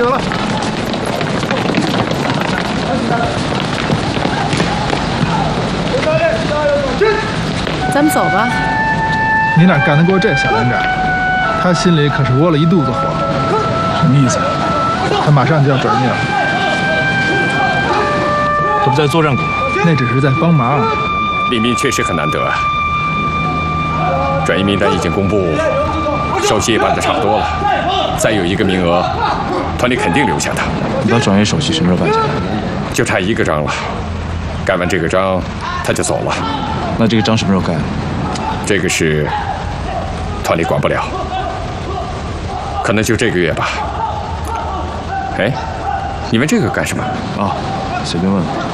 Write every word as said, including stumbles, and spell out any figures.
油了。 咱们走吧。 你哪干得过这小连长？他心里可是窝了一肚子火。 什么意思？ 他马上就要转业了。 他不在作战股？ 那只是在帮忙。 李明确实很难得。转移名单已经公布，手续也办得差不多了。再有一个名额，团里肯定留下他。 你把转业手续什么时候办下来？ 就差一个章了。盖完这个章，他就走了。 那这个章什么时候盖？ 这个事团里管不了，可能就这个月吧。哎，你问这个干什么？ 啊，随便问问。